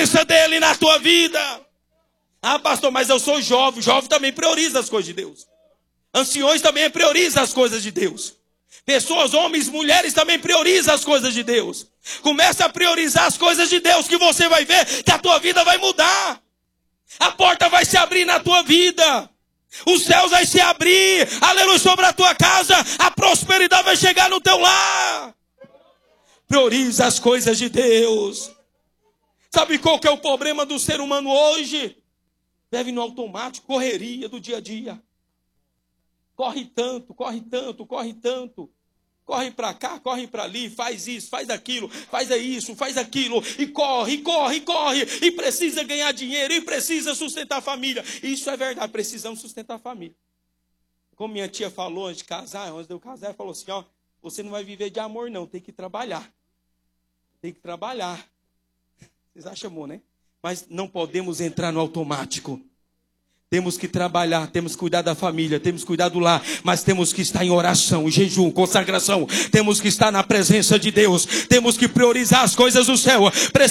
presença dele na tua vida. Ah, pastor, mas eu sou jovem. Jovem também prioriza as coisas de Deus. Anciões também priorizam as coisas de Deus. Pessoas, homens, mulheres também priorizam as coisas de Deus. Começa a priorizar as coisas de Deus, que você vai ver que a tua vida vai mudar. A porta vai se abrir na tua vida. Os céus vai se abrir, aleluia, sobre a tua casa. A prosperidade vai chegar no teu lar. Prioriza as coisas de Deus. Sabe qual que é o problema do ser humano hoje? Vive no automático, correria do dia a dia. Corre tanto, corre tanto, corre tanto. Corre para cá, corre para ali, faz isso, faz aquilo, faz isso, faz aquilo. E corre, corre, corre. E precisa ganhar dinheiro, e precisa sustentar a família. Isso é verdade, precisamos sustentar a família. Como minha tia falou antes de eu casar, ela falou assim, ó, você não vai viver de amor não, tem que trabalhar. Tem que trabalhar. Vocês acham amor, né? Mas não podemos entrar no automático. Temos que trabalhar, temos que cuidar da família, temos que cuidar do lar, mas temos que estar em oração, jejum, consagração. Temos que estar na presença de Deus. Temos que priorizar as coisas do céu.